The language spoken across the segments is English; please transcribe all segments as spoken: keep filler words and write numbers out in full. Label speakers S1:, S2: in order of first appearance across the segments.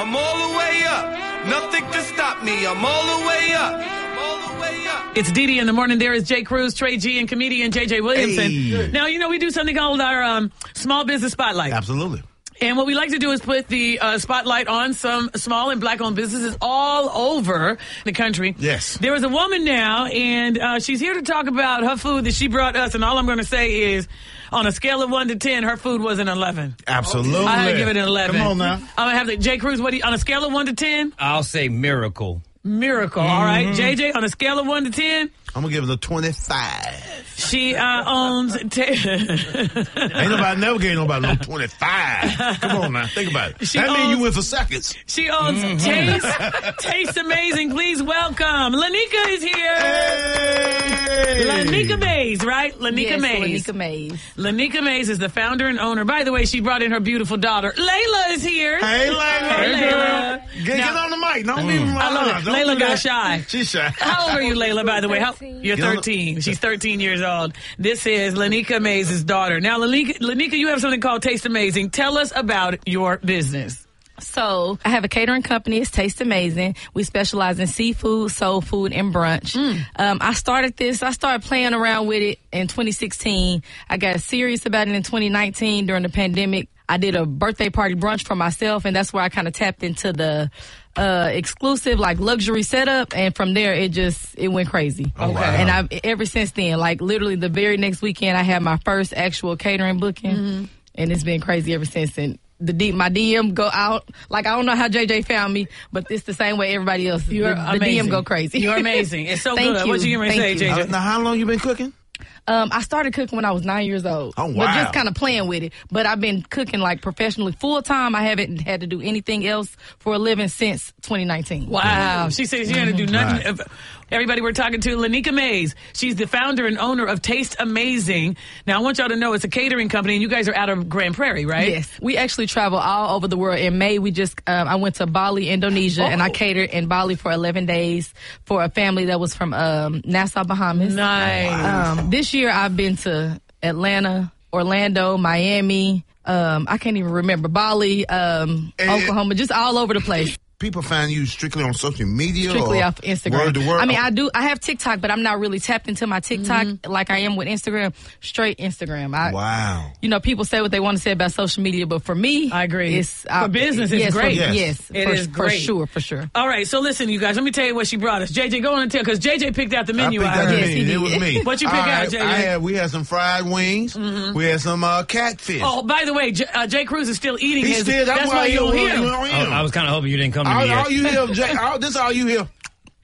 S1: I'm all the way up. Nothing can stop me. I'm all the way up. I'm all the way up.
S2: It's Dee Dee in the morning. There is Jay Cruz, Trey G, and comedian J J Williamson.
S3: Hey.
S2: Now, you know, we do something called our um, Small Business Spotlight.
S3: Absolutely.
S2: And what we like to do is put the uh, spotlight on some small and black-owned businesses all over the country.
S3: Yes.
S2: There is a woman now, and uh, she's here to talk about her food that she brought us. And all I'm going to say is, on a scale of one to ten, her food was an eleven.
S3: Absolutely.
S2: I would give it an eleven.
S3: Come on now.
S2: I'm going to have to, Jay Cruz, what do you, on a scale of one to ten?
S4: I'll say miracle.
S2: Miracle. All right. J J, on a scale of one to ten?
S3: I'm going to give it a twenty-five.
S2: She uh, owns... T-
S3: Ain't nobody never gave nobody no twenty-five. Come on now. Think about it.
S2: She
S3: that means
S2: owns-
S3: you went for seconds.
S2: She owns Taste, Taste Amazing. Please welcome. Lanika is here.
S3: Hey!
S2: Lanika Mays, right? Lanika
S5: yes,
S2: Mays.
S5: Lanika Mays.
S2: Lanika Mays is the founder and owner. By the way, she brought in her beautiful daughter. Layla is here.
S3: Hey, Layla.
S2: Hey, Layla.
S3: Get,
S2: Now-
S3: get on the mic. Don't leave him
S2: I love
S3: alone.
S2: it.
S3: Don't
S2: Layla
S3: do
S2: got
S3: that.
S2: shy.
S3: She's shy.
S2: How old are you, Layla, by the way? How,
S5: thirteen.
S2: you're
S3: Get on the-
S2: thirteen. She's thirteen years old. This is Lanika Mays' daughter. Now, Lanika, Lanika, you have something called Taste Amazing. Tell us about your business.
S5: So I have a catering company. It's Taste Amazing. We specialize in seafood, soul food, and brunch. Um, I started this. I started playing around with it in twenty sixteen. I got serious about it in twenty nineteen during the pandemic. I did a birthday party brunch for myself, and that's where I kind of tapped into the uh, exclusive, like, luxury setup. And from there, it just it went crazy.
S3: Oh, wow.
S5: And I've ever since then, like, literally the very next weekend, I had my first actual catering booking, and it's been crazy ever since. And the D, my D M go out. Like, I don't know how J J found me, but it's the same way everybody else.
S2: You're
S5: the, the
S2: amazing.
S5: D M go crazy.
S2: You're amazing. It's so
S5: Thank
S2: good.
S5: you.
S2: What you going to
S5: Thank
S2: say,
S5: you.
S2: J J?
S3: Uh, now, how long you been cooking?
S5: Um, I started cooking when I was nine years old.
S3: Oh,
S5: But
S3: wow.
S5: just kind of playing with it. But I've been cooking, like, professionally full time. I haven't had to do anything else for a living since twenty nineteen.
S2: Wow. She says she's going to do nothing.
S3: Right.
S2: Everybody, we're talking to Lanika Mays. She's the founder and owner of Taste Amazing. Now, I want y'all to know it's a catering company, and you guys are out of Grand Prairie, right?
S5: Yes. We actually travel all over the world. In May, we just, um, I went to Bali, Indonesia,
S2: Oh.
S5: and I catered in Bali for eleven days for a family that was from um, Nassau, Bahamas.
S2: Nice.
S5: Um, this year, I've been to Atlanta, Orlando, Miami. Um, I can't even remember. Bali, um,
S3: And-
S5: Oklahoma, just all over the place.
S3: People find you strictly on social media
S5: Strictly
S3: or
S5: off Instagram.
S3: word to word?
S5: I mean, I do. I have TikTok, but I'm not really tapped into my TikTok like I am with Instagram. Straight Instagram. I,
S3: Wow.
S5: You know, people say what they want to say about social media, but for me,
S2: I agree.
S5: It's
S2: For business, it's
S5: yes, for-
S2: great.
S3: Yes.
S5: Yes,
S2: It
S5: for,
S2: is
S5: for
S2: great.
S5: sure, for sure.
S2: All right, so listen, you guys, let me tell you what she brought us. J J, go on and tell, because J J picked out the
S3: I
S2: menu.
S3: picked
S2: I
S3: out the
S2: heard.
S5: Yes,
S3: menu.
S5: he
S3: It was
S5: did.
S3: me.
S2: What you pick
S3: All
S2: out,
S3: right,
S2: J J?
S3: I had, we had some fried wings. We had some uh, catfish.
S2: Oh, by the way, J, uh, Jay Cruz is still eating
S3: He
S2: his.
S3: still, that's,
S2: that's
S3: why
S2: why
S3: you
S2: you don't hear him.
S3: don't hear
S4: I,
S3: him.
S4: I was kind of hoping you didn't come to me
S3: All,
S4: yet.
S3: all you hear, Jay, all, this is all you hear.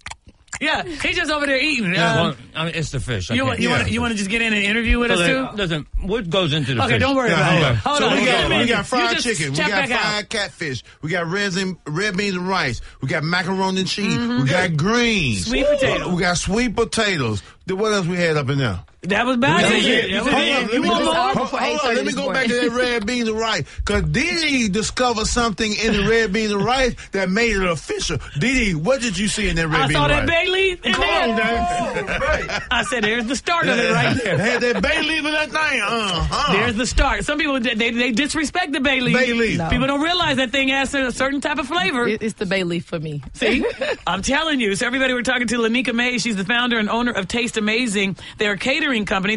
S2: Yeah, he's just over there eating.
S4: Yeah,
S2: Uh,
S4: well, I mean, it's the fish. I
S2: you
S4: can't-
S2: want you
S3: Yeah.
S2: want you want to just get in and interview with
S4: So
S2: us
S4: then,
S2: too?
S4: listen, what goes into the
S2: Okay,
S4: fish?
S2: don't worry
S3: Yeah,
S2: about
S3: hold
S2: it.
S3: on.
S2: Hold
S3: so
S2: on,
S3: we
S2: hold
S3: got,
S2: on.
S3: we got
S2: You
S3: fried
S2: just
S3: chicken, we
S2: check
S3: got
S2: back out.
S3: fried catfish, we got red and, red beans and rice, we got macaroni and cheese,
S2: Mm-hmm.
S3: we got greens,
S2: Sweet potato.
S3: we got sweet potatoes. Then what else we had up in there?
S2: That was about
S3: That
S2: it.
S3: was it.
S2: That was
S3: Hold
S2: it.
S3: on, let
S2: You
S3: me
S2: want
S3: go-
S2: more?
S3: hold-
S5: Before
S3: hold on,
S5: eight thirty
S3: let me
S5: this
S3: go
S5: morning.
S3: back to that red beans and rice. Because Didi discovered something in the red beans and rice that made it official. Didi, what did you see in that red
S2: I
S3: beans
S2: saw
S3: and
S2: that
S3: rice?
S2: bay leaf in
S3: Come on,
S2: there.
S3: Dad.
S2: I said, "There's the start of it right there."
S3: They had that bay leaf in that thing. Uh-huh.
S2: There's the start. Some people they they disrespect the bay leaf.
S3: Bay leaf.
S5: No.
S2: People don't realize that thing has a certain type of flavor.
S5: It, it's the bay leaf for me.
S2: See, I'm telling you. So everybody, we're talking to Lanika Mays. She's the founder and owner of Taste Amazing. They're a catering company.